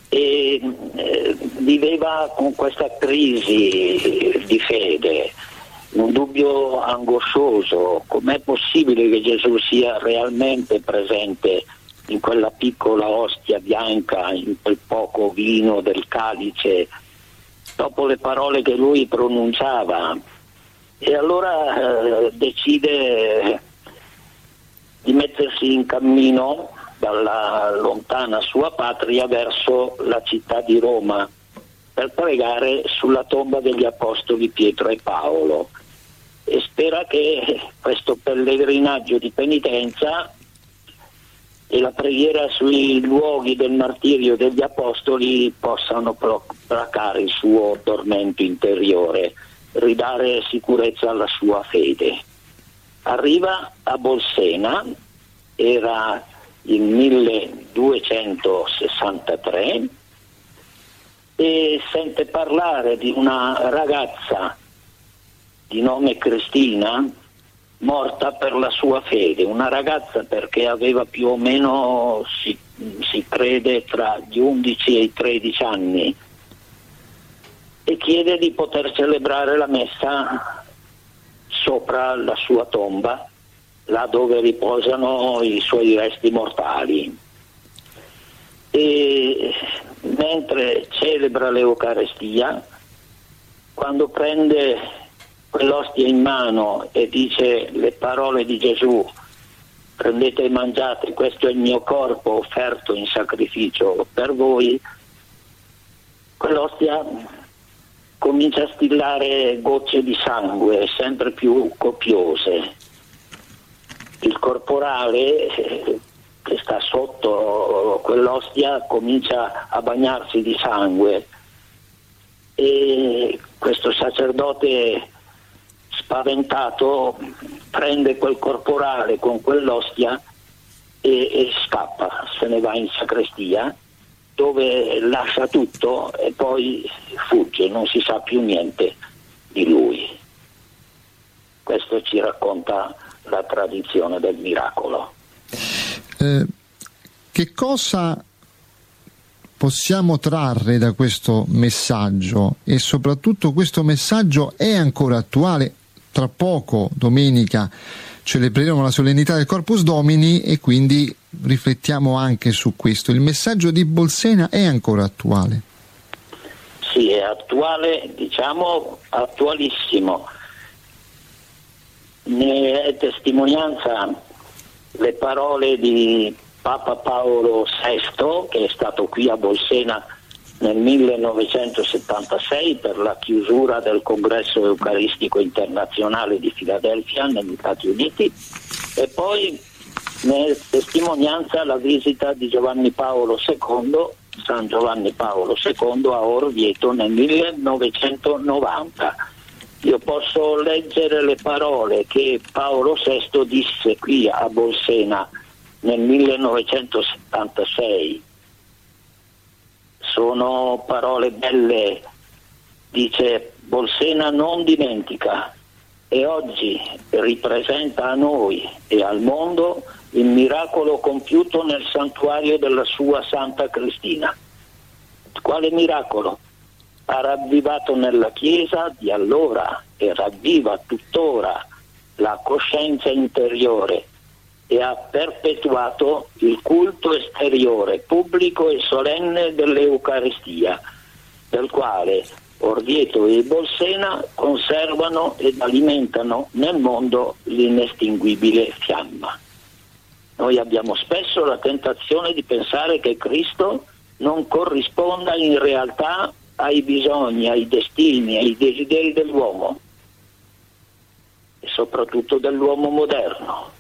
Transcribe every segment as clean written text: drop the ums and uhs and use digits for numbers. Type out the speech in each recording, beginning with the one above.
e viveva con questa crisi di fede, un dubbio angoscioso: com'è possibile che Gesù sia realmente presente in quella piccola ostia bianca, in quel poco vino del calice, dopo le parole che lui pronunciava? E allora decide di mettersi in cammino dalla lontana sua patria verso la città di Roma per pregare sulla tomba degli apostoli Pietro e Paolo, e spera che questo pellegrinaggio di penitenza e la preghiera sui luoghi del martirio degli apostoli possano placare il suo tormento interiore, ridare sicurezza alla sua fede. Arriva a Bolsena, era il 1263, e sente parlare di una ragazza di nome Cristina morta per la sua fede, una ragazza perché aveva più o meno, si crede, tra gli 11 e i 13 anni, e chiede di poter celebrare la messa sopra la sua tomba, là dove riposano i suoi resti mortali. E mentre celebra l'Eucarestia, quando prende quell'ostia in mano e dice le parole di Gesù: prendete e mangiate, questo è il mio corpo offerto in sacrificio per voi, quell'ostia comincia a stillare gocce di sangue sempre più copiose. Il corporale che sta sotto quell'ostia comincia a bagnarsi di sangue, e questo sacerdote spaventato prende quel corporale con quell'ostia e scappa, se ne va in sacrestia, dove lascia tutto e poi fugge, non si sa più niente di lui. Questo ci racconta la tradizione del miracolo. Che cosa possiamo trarre da questo messaggio, e soprattutto questo messaggio è ancora attuale? Tra poco, domenica, celebreremo la solennità del Corpus Domini e quindi riflettiamo anche su questo. Il messaggio di Bolsena è ancora attuale? Sì, è attuale, diciamo attualissimo. Ne è testimonianza le parole di Papa Paolo VI, che è stato qui a Bolsena nel 1976 per la chiusura del Congresso Eucaristico Internazionale di Filadelfia negli Stati Uniti, e poi ne è testimonianza la visita di Giovanni Paolo II, San Giovanni Paolo II, a Orvieto nel 1990. Io posso leggere le parole che Paolo VI disse qui a Bolsena nel 1976. Sono parole belle. Dice: Bolsena non dimentica, e oggi ripresenta a noi e al mondo il miracolo compiuto nel santuario della sua Santa Cristina. Quale miracolo? Ha ravvivato nella Chiesa di allora e ravviva tuttora la coscienza interiore, e ha perpetuato il culto esteriore, pubblico e solenne dell'Eucaristia, del quale Orvieto e Bolsena conservano ed alimentano nel mondo l'inestinguibile fiamma. Noi abbiamo spesso la tentazione di pensare che Cristo non corrisponda in realtà ai bisogni, ai destini, ai desideri dell'uomo, e soprattutto dell'uomo moderno.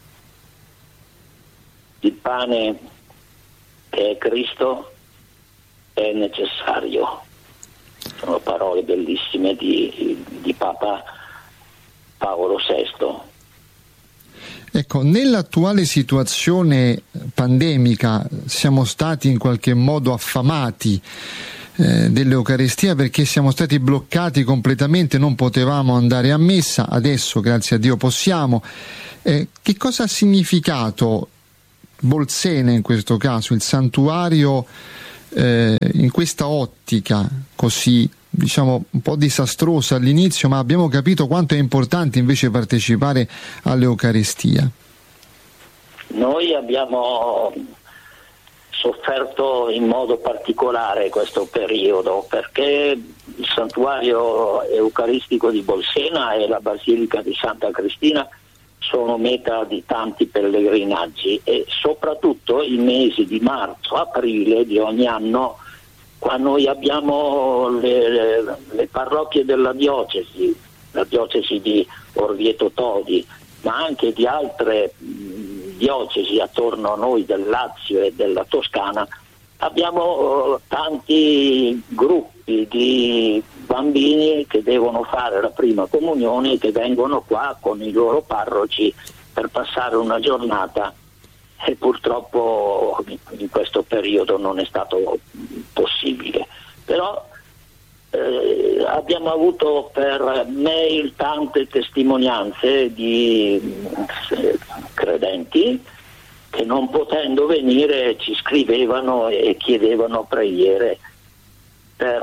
Il pane che è Cristo è necessario. Sono parole bellissime di Papa Paolo VI. Ecco, nell'attuale situazione pandemica siamo stati in qualche modo affamati dell'Eucaristia, perché siamo stati bloccati completamente, non potevamo andare a messa. Adesso, grazie a Dio, possiamo. Che cosa ha significato Bolsena in questo caso, il santuario in questa ottica così, diciamo, un po' disastrosa all'inizio, ma abbiamo capito quanto è importante invece partecipare all'Eucaristia. Noi abbiamo sofferto in modo particolare questo periodo perché il santuario eucaristico di Bolsena e la Basilica di Santa Cristina sono meta di tanti pellegrinaggi, e soprattutto i mesi di marzo, aprile di ogni anno, quando noi abbiamo le parrocchie della diocesi, la diocesi di Orvieto Todi, ma anche di altre diocesi attorno a noi del Lazio e della Toscana, abbiamo tanti gruppi di bambini che devono fare la prima comunione e che vengono qua con i loro parroci per passare una giornata, e purtroppo in questo periodo non è stato possibile. Però abbiamo avuto per mail tante testimonianze di credenti che, non potendo venire, ci scrivevano e chiedevano preghiere per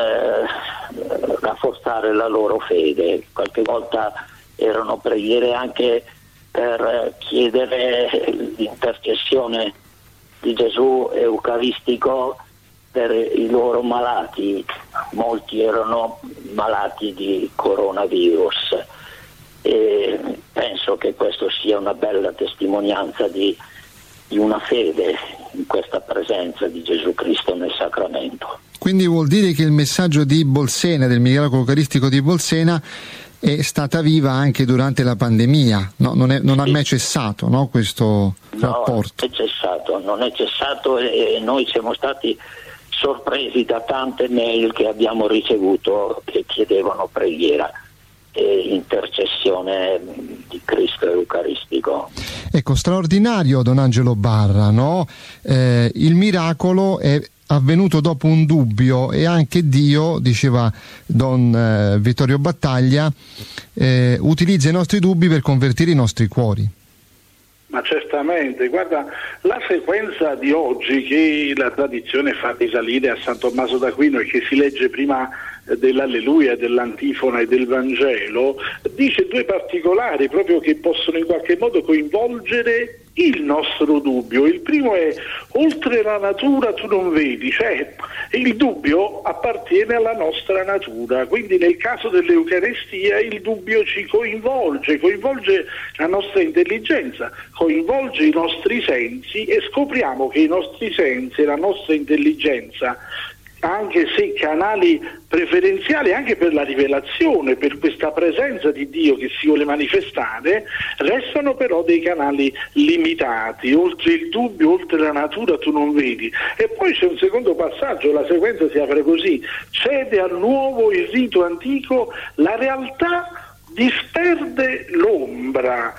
rafforzare la loro fede. Qualche volta erano preghiere anche per chiedere l'intercessione di Gesù eucaristico per i loro malati. Molti erano malati di coronavirus, e penso che questo sia una bella testimonianza di una fede in questa presenza di Gesù Cristo nel sacramento. Quindi vuol dire che il messaggio di Bolsena, del miracolo eucaristico di Bolsena, è stata viva anche durante la pandemia, no? Non ha mai cessato, no, questo rapporto? Non è cessato, e noi siamo stati sorpresi da tante mail che abbiamo ricevuto che chiedevano preghiera e intercessione di Cristo eucaristico. Ecco, straordinario, Don Angelo Barra, no? Il miracolo è avvenuto dopo un dubbio, e anche Dio, diceva Don Vittorio Battaglia, utilizza i nostri dubbi per convertire i nostri cuori. Ma certamente, guarda, la sequenza di oggi che la tradizione fa risalire a San Tommaso d'Aquino e che si legge prima dell'Alleluia, dell'antifona e del Vangelo, dice due particolari proprio che possono in qualche modo coinvolgere il nostro dubbio. Il primo è: oltre la natura tu non vedi, cioè il dubbio appartiene alla nostra natura, quindi nel caso dell'Eucaristia il dubbio ci coinvolge la nostra intelligenza, coinvolge i nostri sensi, e scopriamo che i nostri sensi e la nostra intelligenza, anche se canali preferenziali anche per la rivelazione, per questa presenza di Dio che si vuole manifestare, restano però dei canali limitati. Oltre il dubbio, oltre la natura tu non vedi. E poi c'è un secondo passaggio, la sequenza si apre così: cede al nuovo il rito antico, la realtà disperde l'ombra.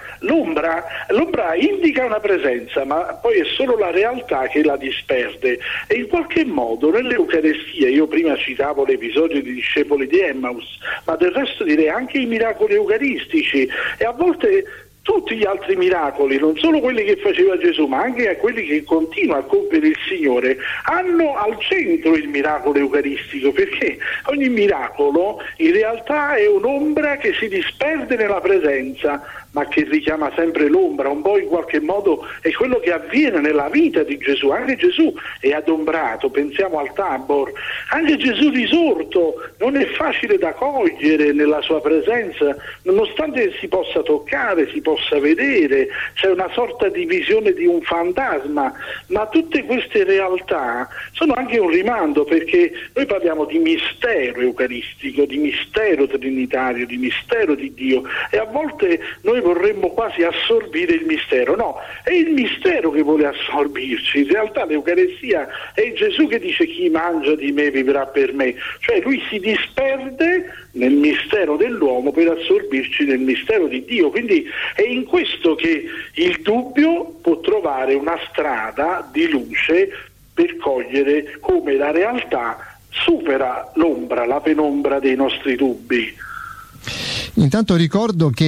L'ombra indica una presenza, ma poi è solo la realtà che la disperde. E in qualche modo nell'Eucaristia, io prima citavo l'episodio dei discepoli di Emmaus, ma del resto direi anche i miracoli eucaristici, e a volte tutti gli altri miracoli, non solo quelli che faceva Gesù, ma anche quelli che continua a compiere il Signore, hanno al centro il miracolo eucaristico, perché ogni miracolo in realtà è un'ombra che si disperde nella presenza, ma che richiama sempre l'ombra. Un po' in qualche modo è quello che avviene nella vita di Gesù. Anche Gesù è adombrato, pensiamo al Tabor, anche Gesù risorto non è facile da cogliere nella sua presenza, nonostante si possa toccare, si possa vedere, c'è una sorta di visione di un fantasma, ma tutte queste realtà sono anche un rimando, perché noi parliamo di mistero eucaristico, di mistero trinitario, di mistero di Dio, e a volte noi vorremmo quasi assorbire il mistero. No, è il mistero che vuole assorbirci. In realtà l'Eucaristia è Gesù che dice: chi mangia di me vivrà per me, cioè lui si disperde nel mistero dell'uomo per assorbirci nel mistero di Dio. Quindi è in questo che il dubbio può trovare una strada di luce per cogliere come la realtà supera l'ombra, la penombra dei nostri dubbi. Intanto ricordo che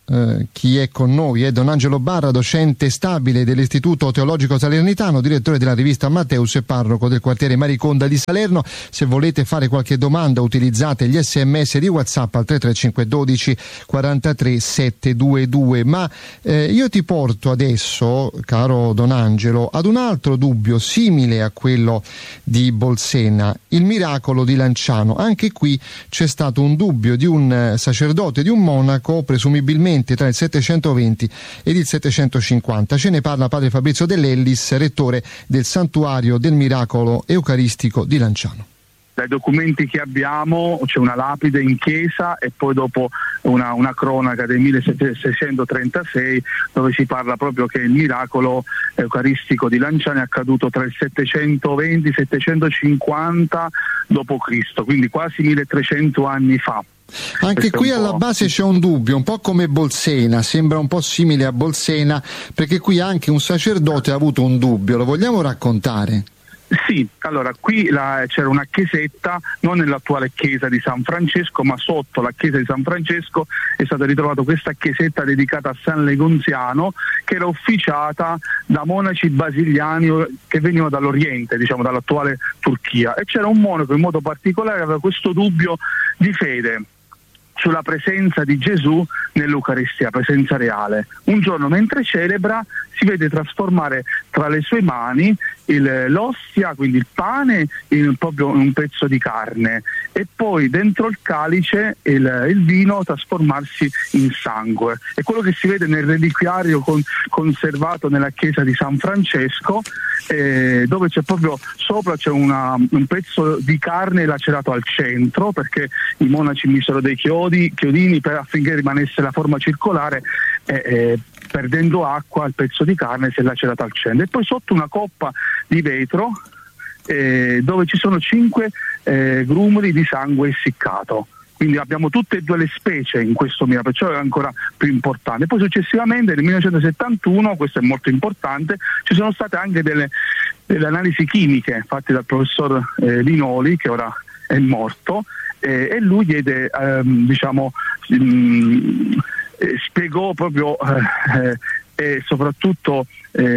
chi è con noi è Don Angelo Barra, docente stabile dell'Istituto Teologico Salernitano, direttore della rivista Matteus e parroco del quartiere Mariconda di Salerno. Se volete fare qualche domanda utilizzate gli SMS di WhatsApp al 335 12 43 722. Ma io ti porto adesso, caro Don Angelo, ad un altro dubbio simile a quello di Bolsena, il miracolo di Lanciano. Anche qui c'è stato un dubbio di un sacerdote, di un monaco, presumibilmente tra il 720 ed il 750. Ce ne parla padre Fabrizio Dell'Ellis, rettore del Santuario del Miracolo Eucaristico di Lanciano. Dai documenti che abbiamo c'è una lapide in chiesa e poi dopo una cronaca del 1636 dove si parla proprio che il miracolo eucaristico di Lanciano è accaduto tra il 720 e il 750 d.C., quindi quasi 1300 anni fa. Anche qui alla base c'è un dubbio, un po' come Bolsena, sembra un po' simile a Bolsena, perché qui anche un sacerdote ha avuto un dubbio. Lo vogliamo raccontare? Sì, allora qui c'era una chiesetta, non nell'attuale chiesa di San Francesco, ma sotto la chiesa di San Francesco è stata ritrovata questa chiesetta dedicata a San Legonziano, che era officiata da monaci basiliani che venivano dall'Oriente, diciamo dall'attuale Turchia, e c'era un monaco in modo particolare che aveva questo dubbio di fede sulla presenza di Gesù nell'Eucaristia, presenza reale. Un giorno mentre celebra si vede trasformare tra le sue mani l'ostia, quindi il pane, proprio un pezzo di carne, e poi dentro il calice il vino trasformarsi in sangue. È quello che si vede nel reliquiario conservato nella chiesa di San Francesco, dove c'è proprio sopra c'è un pezzo di carne lacerato al centro, perché i monaci misero dei chiodini affinché rimanesse la forma circolare, perdendo acqua il pezzo di carne si è lacerato al centro. E poi sotto una coppa di vetro dove ci sono 5 grumoli di sangue essiccato. Quindi abbiamo tutte e due le specie in questo miracolo, perciò è ancora più importante. Poi successivamente nel 1971, questo è molto importante, ci sono state anche delle analisi chimiche fatte dal professor Linoli, che ora è morto, e lui diede spiegò proprio e soprattutto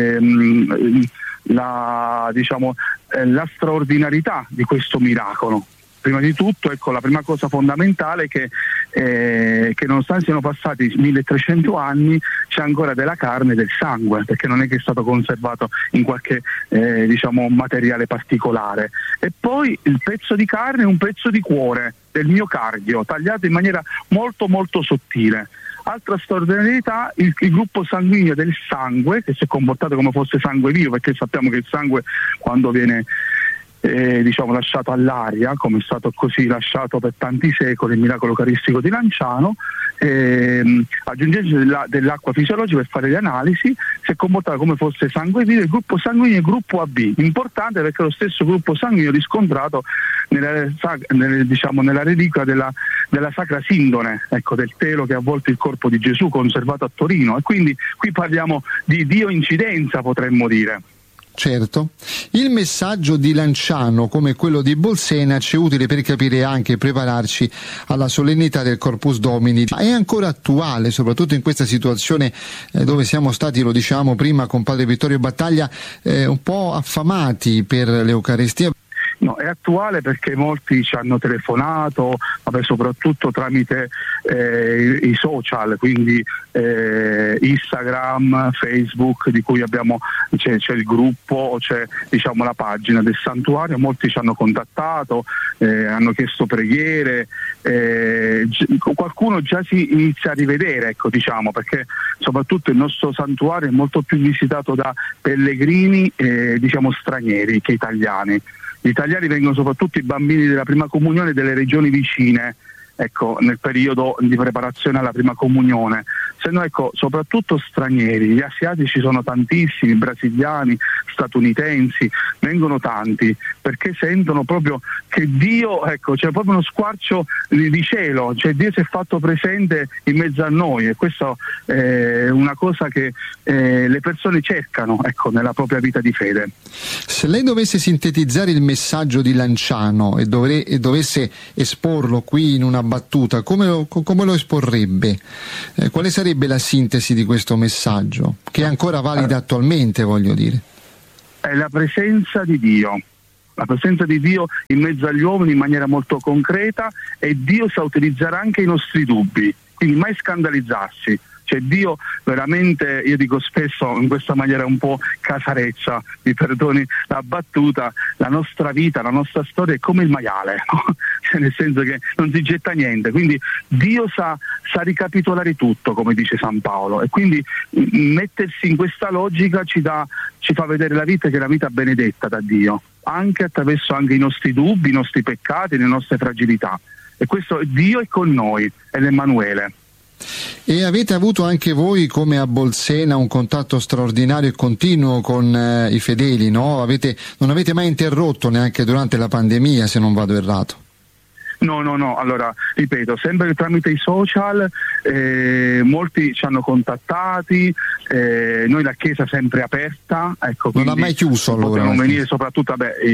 la straordinarietà di questo miracolo. Prima di tutto, ecco, la prima cosa fondamentale è che nonostante siano passati 1300 anni c'è ancora della carne e del sangue, perché non è che è stato conservato in qualche materiale particolare. E poi il pezzo di carne è un pezzo di cuore del miocardio, tagliato in maniera molto molto sottile. Altra straordinarietà, il gruppo sanguigno del sangue, che si è comportato come fosse sangue vivo, perché sappiamo che il sangue, quando viene lasciato all'aria, come è stato così lasciato per tanti secoli il miracolo eucaristico di Lanciano, aggiungendoci dell'acqua fisiologica per fare le analisi, si è comportato come fosse sangue vivo. Il gruppo sanguigno è il gruppo AB, importante perché è lo stesso gruppo sanguigno riscontrato nella reliquia della Sacra Sindone, ecco, del telo che ha avvolto il corpo di Gesù, conservato a Torino. E quindi qui parliamo di Dio incidenza, potremmo dire. Certo, il messaggio di Lanciano, come quello di Bolsena, ci è utile per capire anche e prepararci alla solennità del Corpus Domini. È ancora attuale, soprattutto in questa situazione dove siamo stati, lo diciamo prima con padre Vittorio Battaglia, un po' affamati per l'Eucaristia. No, è attuale perché molti ci hanno telefonato, soprattutto tramite i social, quindi Instagram, Facebook, di cui c'è il gruppo, c'è la pagina del santuario. Molti ci hanno contattato, hanno chiesto preghiere, qualcuno già si inizia a rivedere, ecco, perché soprattutto il nostro santuario è molto più visitato da pellegrini stranieri che italiani. Gli italiani vengono soprattutto i bambini della prima comunione delle regioni vicine, ecco, nel periodo di preparazione alla prima comunione. Se no, ecco, soprattutto stranieri, gli asiatici sono tantissimi, brasiliani, statunitensi, vengono tanti perché sentono proprio che Dio, ecco, c'è proprio uno squarcio di cielo, cioè Dio si è fatto presente in mezzo a noi, e questo è una cosa che le persone cercano, ecco, nella propria vita di fede. Se lei dovesse sintetizzare il messaggio di Lanciano e dovesse esporlo qui in una battuta, come lo esporrebbe? Quale sarebbe la sintesi di questo messaggio, che è ancora valida attualmente, voglio dire? È la presenza di Dio. La presenza di Dio in mezzo agli uomini in maniera molto concreta, e Dio sa utilizzare anche i nostri dubbi, quindi mai scandalizzarsi. Cioè Dio veramente, io dico spesso in questa maniera un po' casareccia, mi perdoni la battuta, la nostra vita, la nostra storia è come il maiale, no? Cioè, nel senso che non si getta niente, quindi Dio sa ricapitolare tutto, come dice San Paolo, e quindi mettersi in questa logica ci fa vedere la vita, che è la vita benedetta da Dio, anche attraverso anche i nostri dubbi, i nostri peccati, le nostre fragilità. E questo Dio è con noi, è l'Emmanuele. E avete avuto anche voi, come a Bolsena, un contatto straordinario e continuo con i fedeli, no? Non avete mai interrotto neanche durante la pandemia, se non vado errato. No, allora ripeto, sempre tramite i social, molti ci hanno contattati, noi la Chiesa sempre aperta, ecco, non ha mai chiuso allora. Potevano venire soprattutto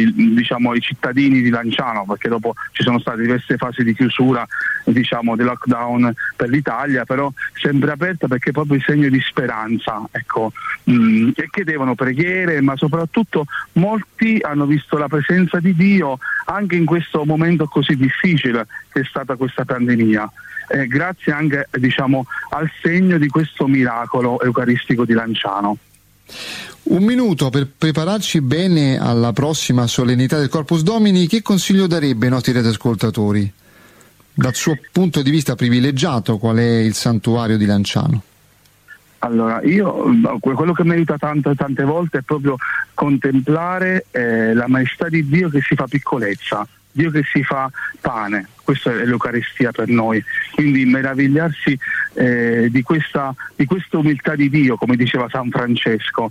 i cittadini di Lanciano, perché dopo ci sono state diverse fasi di chiusura, diciamo, di lockdown per l'Italia, però sempre aperta, perché è proprio il segno di speranza, ecco, e chiedevano preghiere, ma soprattutto molti hanno visto la presenza di Dio anche in questo momento così difficile che è stata questa pandemia, grazie anche, diciamo, al segno di questo miracolo eucaristico di Lanciano. Un minuto per prepararci bene alla prossima solennità del Corpus Domini. Che consiglio darebbe ai nostri radioascoltatori? Dal suo punto di vista privilegiato, qual è il santuario di Lanciano? Allora, quello che mi aiuta tante volte è proprio contemplare la maestà di Dio che si fa piccolezza, Dio che si fa pane. Questa è l'Eucaristia per noi, quindi meravigliarsi di questa umiltà di Dio, come diceva San Francesco.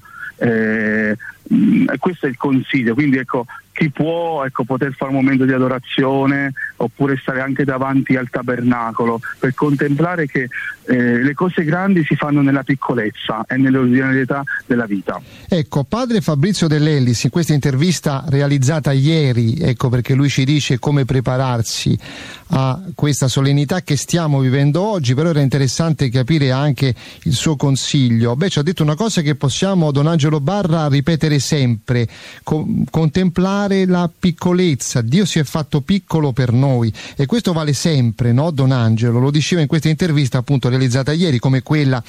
Questo è il consiglio, quindi ecco, chi può, ecco, poter fare un momento di adorazione, oppure stare anche davanti al tabernacolo per contemplare che le cose grandi si fanno nella piccolezza e nell'ordinarietà della vita. Ecco, padre Fabrizio Dell'Ellis, in questa intervista realizzata ieri, ecco perché lui ci dice come prepararsi a questa solennità che stiamo vivendo oggi, però era interessante capire anche il suo consiglio. Ci ha detto una cosa che possiamo, Don Angelo Barra, ripetere sempre: contemplare la piccolezza. Dio si è fatto piccolo per noi, e questo vale sempre, no, Don Angelo? Lo diceva in questa intervista appunto realizzata ieri, come quella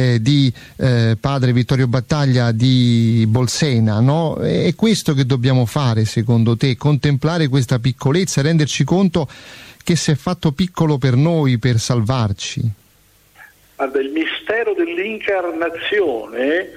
di padre Vittorio Battaglia di Bolsena, no? È questo che dobbiamo fare, secondo te, contemplare questa piccolezza, renderci conto che si è fatto piccolo per noi, per salvarci? Guarda, il mistero dell'incarnazione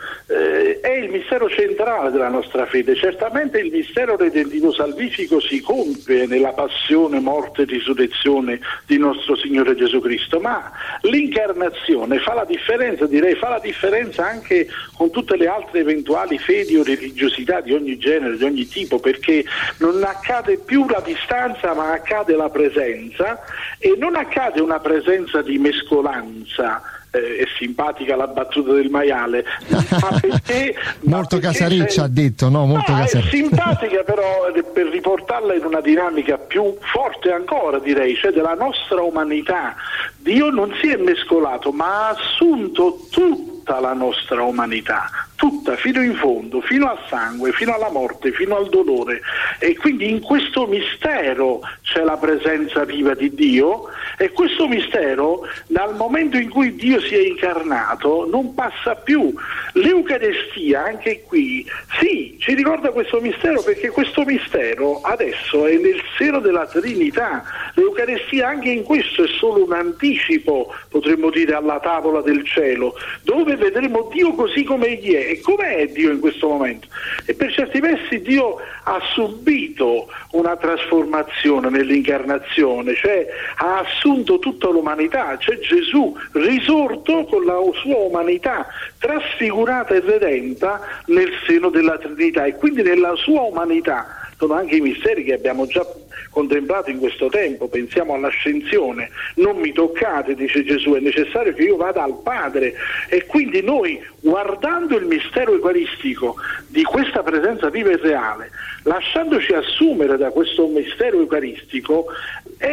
è il mistero centrale della nostra fede. Certamente il mistero redentivo salvifico si compie nella passione, morte e risurrezione di nostro Signore Gesù Cristo, ma l'incarnazione fa la differenza, fa la differenza anche con tutte le altre eventuali fedi o religiosità di ogni genere, di ogni tipo, perché non accade più la distanza, ma accade la presenza, e non accade una presenza di mescolanza. È simpatica la battuta del maiale, ma perché molto casareccia, ha detto, no? Molto casareccia. È simpatica, però per riportarla in una dinamica più forte ancora, direi, cioè della nostra umanità. Dio non si è mescolato, ma ha assunto tutta la nostra umanità, tutta, fino in fondo, fino al sangue, fino alla morte, fino al dolore, e quindi in questo mistero c'è la presenza viva di Dio, e questo mistero, dal momento in cui Dio si è incarnato, non passa più. L'Eucaristia, anche qui, sì, ci ricorda questo mistero, perché questo mistero adesso è nel seno della Trinità. L'Eucaristia anche in questo è solo un anticipo, potremmo dire, alla tavola del cielo, dove vedremo Dio così come Egli è. E com'è Dio in questo momento? E per certi versi Dio ha subito una trasformazione nell'incarnazione, cioè ha assunto tutta l'umanità, cioè Gesù risorto con la sua umanità trasfigurata e redenta nel seno della Trinità, e quindi nella sua umanità sono anche i misteri che abbiamo già contemplato in questo tempo. Pensiamo all'ascensione: non mi toccate, dice Gesù, è necessario che io vada al Padre. E quindi noi, guardando il mistero eucaristico di questa presenza viva e reale, lasciandoci assumere da questo mistero eucaristico, e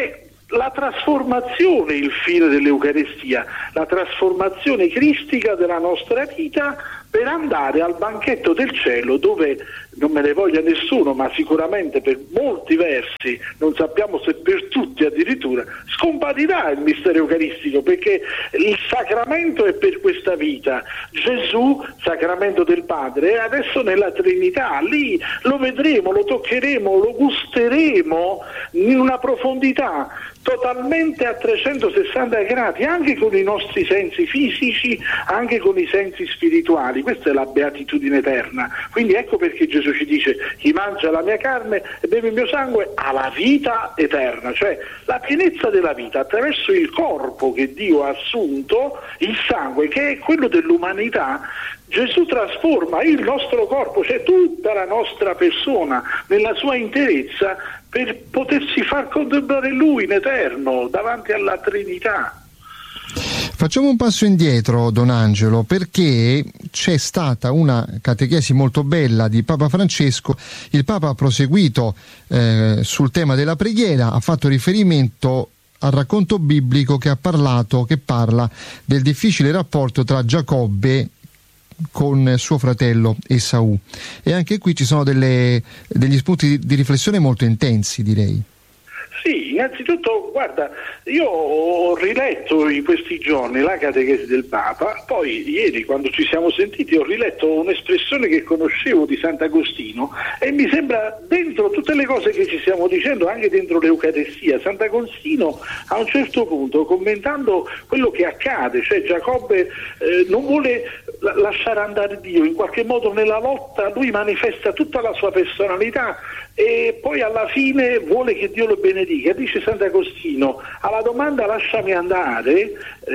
la trasformazione, il fine dell'Eucaristia, la trasformazione cristica della nostra vita per andare al banchetto del cielo, dove non me ne voglia nessuno, ma sicuramente per molti versi, non sappiamo se per tutti addirittura, scomparirà il mistero eucaristico, perché il sacramento è per questa vita. Gesù, sacramento del Padre, è adesso nella Trinità, lì lo vedremo, lo toccheremo, lo gusteremo in una profondità totalmente a 360 gradi, anche con i nostri sensi fisici, anche con i sensi spirituali. Questa è la beatitudine eterna. Quindi ecco perché Gesù ci dice: chi mangia la mia carne e beve il mio sangue ha la vita eterna, cioè la pienezza della vita attraverso il corpo che Dio ha assunto, il sangue che è quello dell'umanità. Gesù trasforma il nostro corpo, cioè tutta la nostra persona nella sua interezza, per potersi far contemplare Lui in eterno davanti alla Trinità. Facciamo un passo indietro, Don Angelo, perché c'è stata una catechesi molto bella di Papa Francesco. Il Papa ha proseguito sul tema della preghiera, ha fatto riferimento al racconto biblico che parla del difficile rapporto tra Giacobbe con suo fratello Esaù, e anche qui ci sono degli spunti di riflessione molto intensi, direi. Sì, innanzitutto, guarda, io ho riletto in questi giorni la catechesi del Papa, poi ieri quando ci siamo sentiti ho riletto un'espressione che conoscevo di Sant'Agostino e mi sembra dentro tutte le cose che ci stiamo dicendo, anche dentro l'Eucaristia. Sant'Agostino a un certo punto, commentando quello che accade, cioè Giacobbe non vuole lasciare andare Dio, in qualche modo nella lotta lui manifesta tutta la sua personalità e poi alla fine vuole che Dio lo benedica. Dice Sant'Agostino, alla domanda lasciami andare,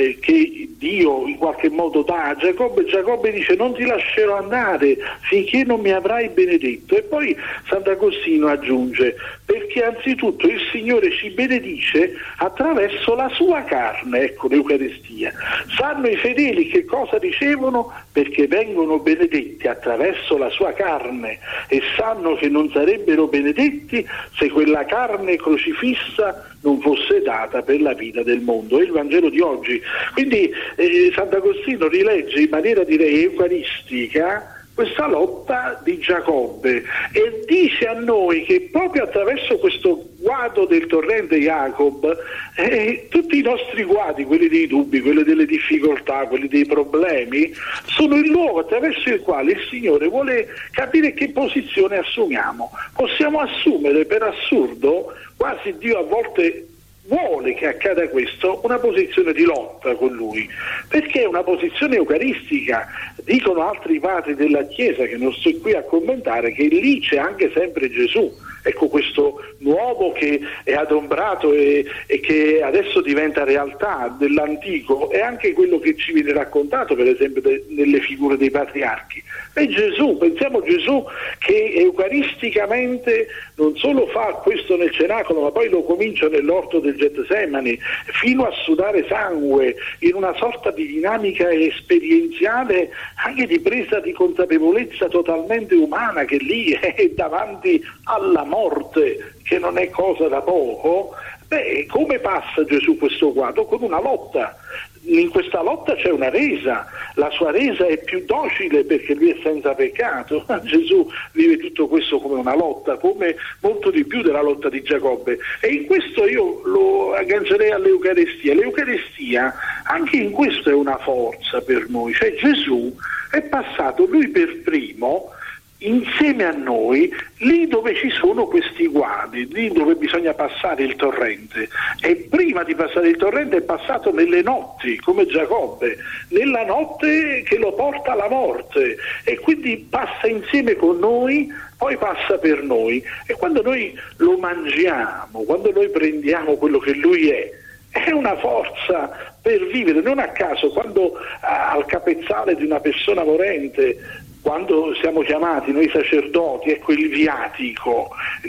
che Dio in qualche modo dà a Giacobbe, Giacobbe dice non ti lascerò andare finché non mi avrai benedetto. E poi Sant'Agostino aggiunge, perché anzitutto il Signore ci benedice attraverso la sua carne, ecco l'Eucaristia. Sanno i fedeli che cosa ricevono? Perché vengono benedetti attraverso la sua carne, e sanno che non sarebbero benedetti se quella carne crocifissa non fosse data per la vita del mondo. È il Vangelo di oggi. Quindi Sant'Agostino rilegge in maniera, direi, eucaristica questa lotta di Giacobbe e dice a noi che proprio attraverso questo guado del torrente Jacob tutti i nostri guadi, quelli dei dubbi, quelli delle difficoltà, quelli dei problemi, sono il luogo attraverso il quale il Signore vuole capire che posizione assumiamo. Possiamo assumere, per assurdo, quasi Dio a volte vuole che accada questo, una posizione di lotta con Lui, perché è una posizione eucaristica. Dicono altri padri della Chiesa, che non sto qui a commentare, che lì c'è anche sempre Gesù. Ecco, questo nuovo che è adombrato e che adesso diventa realtà dell'antico è anche quello che ci viene raccontato, per esempio, nelle figure dei patriarchi. È Gesù, pensiamo a Gesù che eucaristicamente non solo fa questo nel cenacolo, ma poi lo comincia nell'orto del Getsemani, fino a sudare sangue, in una sorta di dinamica esperienziale, anche di presa di consapevolezza totalmente umana, che lì è davanti alla morte, che non è cosa da poco. Come passa Gesù questo quadro? Con una lotta. In questa lotta c'è una resa, la sua resa è più docile perché lui è senza peccato. Gesù vive tutto questo come una lotta, come molto di più della lotta di Giacobbe, e in questo io lo aggancierei all'Eucaristia. L'Eucaristia anche in questo è una forza per noi, cioè Gesù è passato lui per primo insieme a noi lì dove ci sono questi guadi, lì dove bisogna passare il torrente, e prima di passare il torrente è passato nelle notti come Giacobbe, nella notte che lo porta alla morte, e quindi passa insieme con noi, poi passa per noi, e quando noi lo mangiamo, quando noi prendiamo quello che lui è una forza per vivere. Non a caso quando al capezzale di una persona morente, quando siamo chiamati noi sacerdoti, ecco il viatico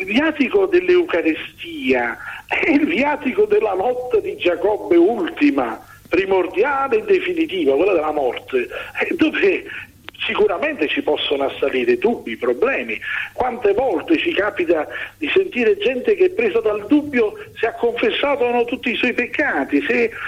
dell'Eucaristia, è il viatico della lotta di Giacobbe ultima, primordiale e definitiva, quella della morte, dove sicuramente ci possono assalire dubbi, problemi. Quante volte ci capita di sentire gente che è presa dal dubbio se ha confessato o no tutti i suoi peccati,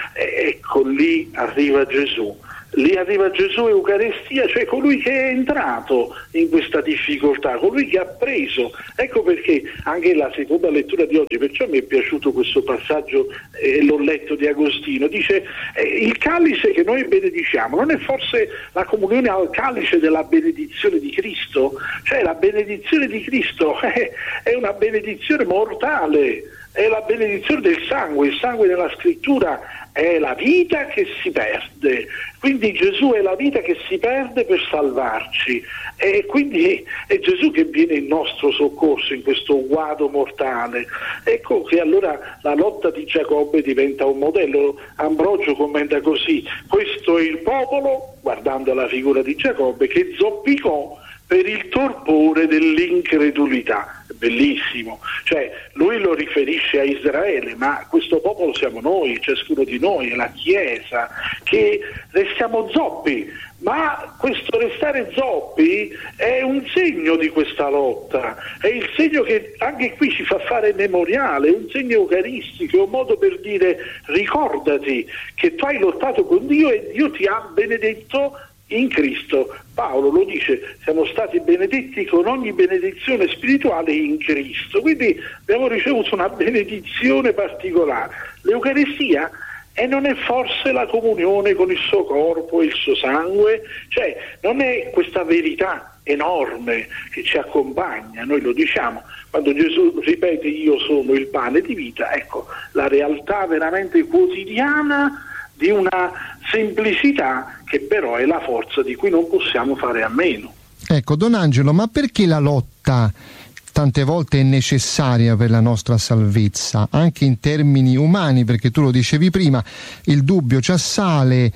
ecco lì arriva Gesù. Lì arriva Gesù Eucaristia, cioè colui che è entrato in questa difficoltà, colui che ha preso. Ecco perché anche la seconda lettura di oggi, perciò mi è piaciuto questo passaggio, l'ho letto, di Agostino, dice il calice che noi benediciamo non è forse la comunione al calice della benedizione di Cristo? Cioè la benedizione di Cristo è una benedizione mortale, è la benedizione del sangue. Il sangue nella scrittura è la vita che si perde, quindi Gesù è la vita che si perde per salvarci, e quindi è Gesù che viene in nostro soccorso in questo guado mortale. Ecco che allora la lotta di Giacobbe diventa un modello. Ambrogio commenta così: questo è il popolo, guardando la figura di Giacobbe, che zoppicò per il torpore dell'incredulità. Bellissimo, cioè lui lo riferisce a Israele, ma questo popolo siamo noi, ciascuno di noi, è la Chiesa, che restiamo zoppi, ma questo restare zoppi è un segno di questa lotta, è il segno che anche qui ci fa fare memoriale, è un segno eucaristico, è un modo per dire: ricordati che tu hai lottato con Dio e Dio ti ha benedetto in Cristo. Paolo lo dice: siamo stati benedetti con ogni benedizione spirituale in Cristo. Quindi abbiamo ricevuto una benedizione particolare. L'Eucaristia non è forse la comunione con il suo corpo e il suo sangue? Cioè non è questa verità enorme che ci accompagna, noi lo diciamo quando Gesù ripete io sono il pane di vita. Ecco la realtà veramente quotidiana di una semplicità che però è la forza di cui non possiamo fare a meno. Ecco, Don Angelo, ma perché la lotta tante volte è necessaria per la nostra salvezza, anche in termini umani? Perché tu lo dicevi prima, il dubbio ci assale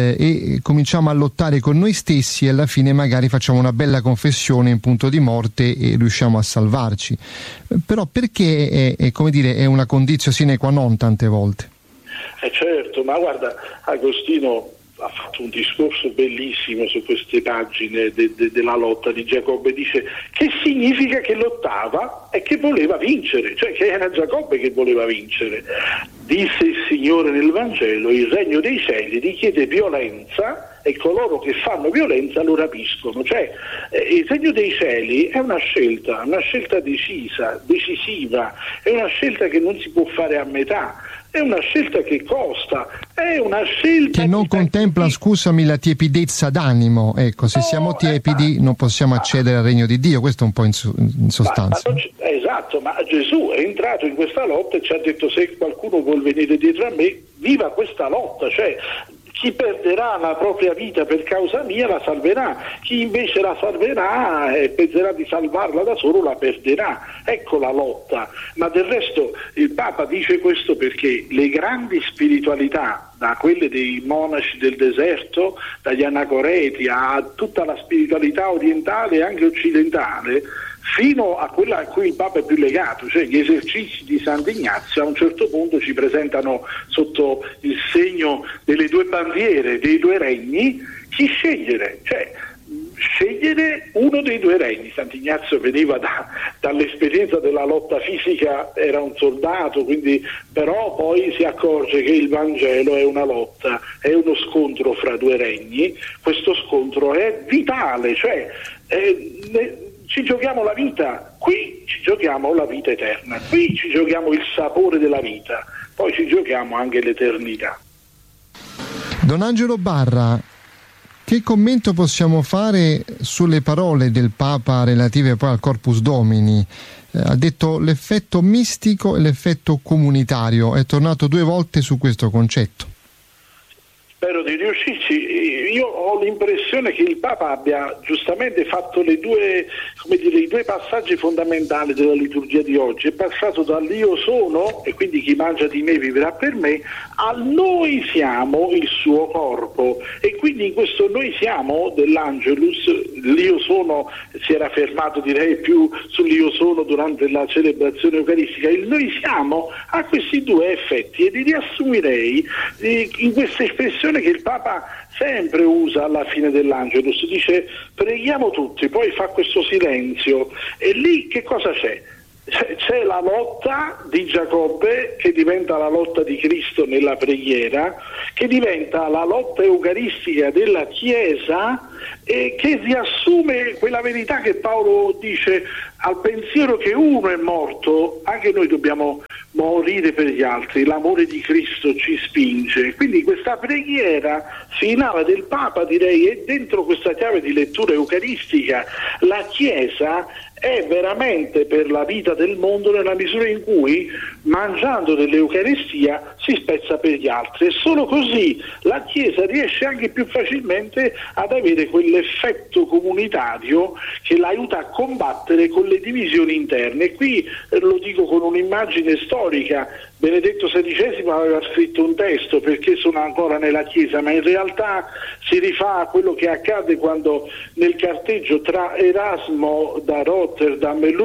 e cominciamo a lottare con noi stessi e alla fine magari facciamo una bella confessione in punto di morte e riusciamo a salvarci. Però perché è una condizio sine qua non tante volte? Certo, ma guarda, Agostino ha fatto un discorso bellissimo su queste pagine della lotta di Giacobbe. Dice che significa che lottava e che voleva vincere, cioè che era Giacobbe che voleva vincere. Disse il Signore nel Vangelo: il regno dei cieli richiede violenza e coloro che fanno violenza lo rapiscono. Cioè il regno dei cieli è una scelta decisiva, è una scelta che non si può fare a metà. È una scelta che costa, è una scelta che non contempla, scusami, la tiepidezza d'animo. Ecco, se siamo tiepidi non possiamo accedere al regno di Dio, questo è un po' in sostanza. Esatto, ma Gesù è entrato in questa lotta e ci ha detto: se qualcuno vuol venire dietro a me, viva questa lotta. Cioè chi perderà la propria vita per causa mia la salverà, chi invece la salverà e penserà di salvarla da solo la perderà. Ecco la lotta. Ma del resto il Papa dice questo perché le grandi spiritualità, da quelle dei monaci del deserto, dagli anacoreti a tutta la spiritualità orientale e anche occidentale, fino a quella a cui il Papa è più legato, cioè gli esercizi di Sant'Ignazio, a un certo punto ci presentano sotto il segno delle due bandiere, dei due regni, chi scegliere, cioè scegliere uno dei due regni. Sant'Ignazio veniva dall'esperienza della lotta fisica, era un soldato, quindi però poi si accorge che il Vangelo è una lotta, è uno scontro fra due regni. Questo scontro è vitale, cioè ci giochiamo la vita, qui ci giochiamo la vita eterna, qui ci giochiamo il sapore della vita, poi ci giochiamo anche l'eternità. Don Angelo Barra, che commento possiamo fare sulle parole del Papa relative poi al Corpus Domini? Ha detto l'effetto mistico e l'effetto comunitario, è tornato 2 volte su questo concetto. Spero di riuscirci. Io ho l'impressione che il Papa abbia giustamente fatto i due passaggi fondamentali della liturgia di oggi. È passato dall'io sono, e quindi chi mangia di me vivrà per me, al noi siamo il suo corpo. E quindi in questo noi siamo dell'Angelus, l'io sono si era fermato direi più sull'io sono durante la celebrazione eucaristica. Il noi siamo ha questi 2 effetti e li riassumirei in questa espressione un'espressione che il Papa sempre usa alla fine dell'Angelus, dice preghiamo tutti, poi fa questo silenzio, e lì che cosa c'è? C'è la lotta di Giacobbe, che diventa la lotta di Cristo nella preghiera, che diventa la lotta eucaristica della Chiesa, e che riassume quella verità che Paolo dice: al pensiero che uno è morto, anche noi dobbiamo morire per gli altri, l'amore di Cristo ci spinge. Quindi questa preghiera finale del Papa, direi, è dentro questa chiave di lettura eucaristica. La Chiesa è veramente per la vita del mondo nella misura in cui, mangiando dell'Eucaristia, si spezza per gli altri, e solo così la Chiesa riesce anche più facilmente ad avere quell'effetto comunitario che l'aiuta a combattere con le divisioni interne. E qui lo dico con un'immagine storica: Benedetto XVI aveva scritto un testo "Perché sono ancora nella Chiesa", ma in realtà si rifà a quello che accade quando nel carteggio tra Erasmo da Rotterdam e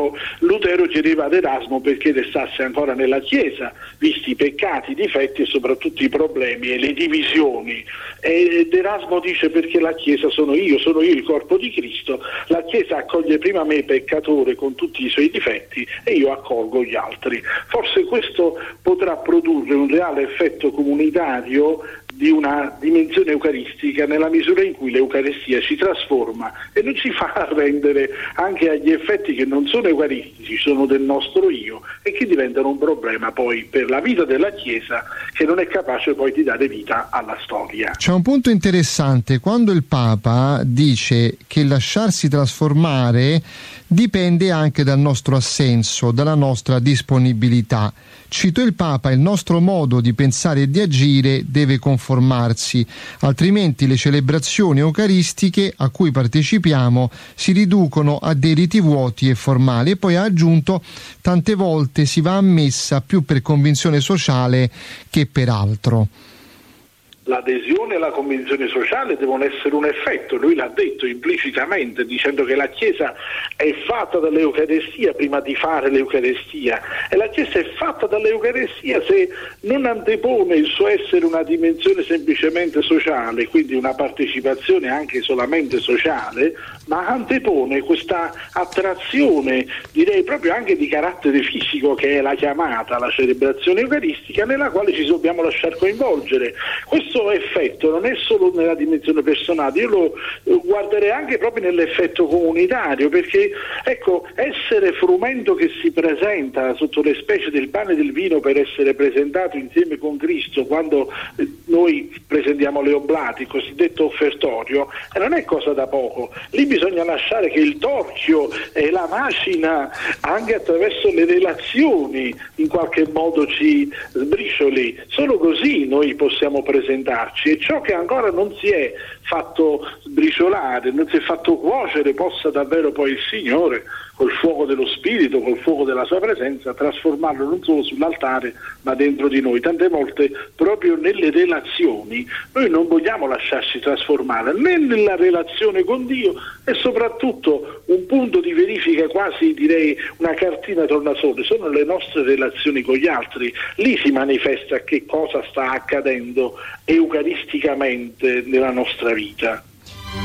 Lutero chiedeva ad Erasmo perché restasse ancora nella Chiesa, visti i peccati, i difetti e soprattutto i problemi e le divisioni. Ed Erasmo dice: perché la Chiesa sono io il corpo di Cristo, la Chiesa accoglie prima me peccatore con tutti i suoi difetti e io accolgo gli altri. Forse questo potrà produrre un reale effetto comunitario di una dimensione eucaristica, nella misura in cui l'Eucaristia ci trasforma e non ci fa arrendere anche agli effetti che non sono eucaristici, sono del nostro io, e che diventano un problema poi per la vita della Chiesa, che non è capace poi di dare vita alla storia. C'è un punto interessante quando il Papa dice che lasciarsi trasformare dipende anche dal nostro assenso, dalla nostra disponibilità. Cito il Papa: il nostro modo di pensare e di agire deve conformarsi, altrimenti le celebrazioni eucaristiche a cui partecipiamo si riducono a dei riti vuoti e formali. E poi ha aggiunto: tante volte si va a messa più per convinzione sociale che per altro. L'adesione e la convinzione sociale devono essere un effetto, lui l'ha detto implicitamente, dicendo che la Chiesa è fatta dall'Eucaristia prima di fare l'Eucaristia, e la Chiesa è fatta dall'Eucaristia se non antepone il suo essere una dimensione semplicemente sociale, quindi una partecipazione anche solamente sociale, ma antepone questa attrazione, direi proprio anche di carattere fisico, che è la chiamata, la celebrazione eucaristica, nella quale ci dobbiamo lasciar coinvolgere. Questo effetto non è solo nella dimensione personale, io lo guarderei anche proprio nell'effetto comunitario, perché ecco, essere frumento che si presenta sotto le specie del pane e del vino per essere presentato insieme con Cristo quando noi presentiamo le oblati, il cosiddetto offertorio, non è cosa da poco. Lì bisogna lasciare che il torchio e la macina, anche attraverso le relazioni, in qualche modo ci sbricioli. Solo così noi possiamo presentarci, e ciò che ancora non si è fatto sbriciolare, non si è fatto cuocere, possa davvero poi il Signore, col fuoco dello Spirito, col fuoco della sua presenza, trasformarlo non solo sull'altare ma dentro di noi. Tante volte proprio nelle relazioni noi non vogliamo lasciarci trasformare, né nella relazione con Dio, e soprattutto un punto di verifica, quasi direi una cartina tornasole, sono le nostre relazioni con gli altri. Lì si manifesta che cosa sta accadendo eucaristicamente nella nostra vita.